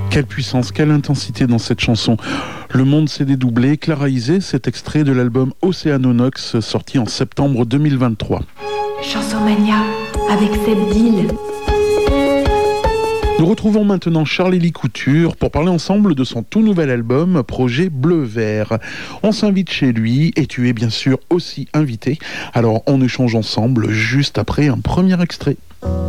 Quelle puissance, quelle intensité dans cette chanson. Le monde s'est dédoublé. Clara Isé, cet extrait de l'album Océanonox, sorti en septembre 2023. Chansomania avec Seb Dill. Nous retrouvons maintenant Charlélie Couture pour parler ensemble de son tout nouvel album, Projet Bleu-Vert. On s'invite chez lui et tu es bien sûr aussi invité. Alors on échange ensemble juste après un premier extrait.